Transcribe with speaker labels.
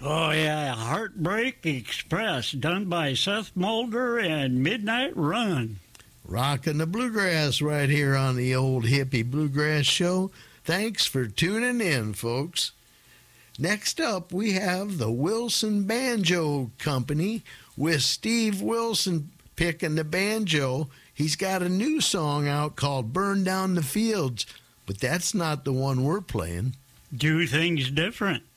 Speaker 1: Oh, yeah, Heartbreak Express, done by Seth Mulder and Midnight Run.
Speaker 2: Rockin' the bluegrass right here on the Old Hippie Bluegrass Show. Thanks for tuning in, folks. Next up, we have the Wilson Banjo Company with Steve Wilson picking the banjo. He's got a new song out called Burn Down the Fields, but that's not the one we're playing.
Speaker 1: Do things different.